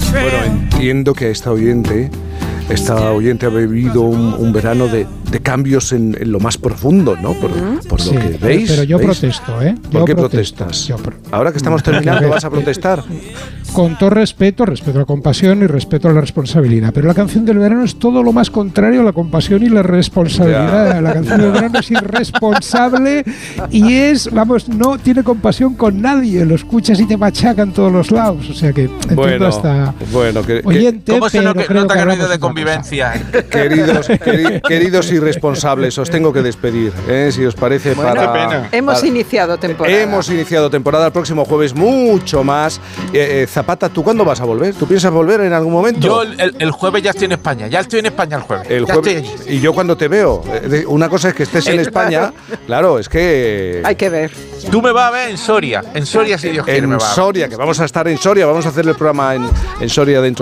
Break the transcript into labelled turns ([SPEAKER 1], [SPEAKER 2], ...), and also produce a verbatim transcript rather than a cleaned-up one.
[SPEAKER 1] Bueno, entiendo que a esta oyente, esta oyente ha vivido un, un verano de, de cambios en, en lo más profundo, ¿no? Por, por
[SPEAKER 2] Sí,
[SPEAKER 1] lo que veis.
[SPEAKER 2] pero yo
[SPEAKER 1] ¿veis?
[SPEAKER 2] protesto, ¿eh? Yo
[SPEAKER 1] ¿Por qué
[SPEAKER 2] protesto,
[SPEAKER 1] protestas?
[SPEAKER 2] yo pro-
[SPEAKER 1] Ahora que estamos terminando, ¿vas a protestar?
[SPEAKER 2] Con todo respeto, respeto a la compasión y respeto a la responsabilidad. Pero la canción del verano es todo lo más contrario a la compasión y la responsabilidad.
[SPEAKER 1] Ya.
[SPEAKER 2] La canción del verano es irresponsable y es, vamos, no tiene compasión con nadie. Lo escuchas y te machacan todos los lados. O sea que entiendo
[SPEAKER 1] Bueno,
[SPEAKER 2] hasta
[SPEAKER 1] bueno, que, que-
[SPEAKER 2] oyente,
[SPEAKER 3] ¿Cómo se
[SPEAKER 2] pero
[SPEAKER 3] nota
[SPEAKER 2] creo
[SPEAKER 3] nota
[SPEAKER 2] que
[SPEAKER 3] que no ha
[SPEAKER 2] hablamos
[SPEAKER 3] ido de
[SPEAKER 2] de otra cosa.
[SPEAKER 3] convivencia?
[SPEAKER 1] queridos, queri- queridos irresponsables, os tengo que despedir, ¿eh? Si os parece.
[SPEAKER 4] Bueno,
[SPEAKER 1] para,
[SPEAKER 4] qué pena. Hemos
[SPEAKER 1] para-
[SPEAKER 4] iniciado temporada.
[SPEAKER 1] Hemos iniciado temporada, el próximo jueves mucho más. Eh, eh, Zapata, ¿tú cuándo vas a volver? ¿Tú piensas volver en algún momento?
[SPEAKER 3] Yo el, el- el jueves ya estoy en España, ya estoy en España el jueves.
[SPEAKER 1] El
[SPEAKER 3] ya
[SPEAKER 1] jueves,
[SPEAKER 3] estoy allí.
[SPEAKER 1] y yo cuando te veo, eh, de- una cosa es que estés en
[SPEAKER 3] Eh,
[SPEAKER 1] España, claro, es que
[SPEAKER 4] Hay que ver.
[SPEAKER 3] Tú me vas a ver en Soria, en Soria si Dios quiere me
[SPEAKER 1] en
[SPEAKER 3] vas a ver.
[SPEAKER 1] Soria, que vamos a estar en Soria, vamos a hacer el programa en, en Soria dentro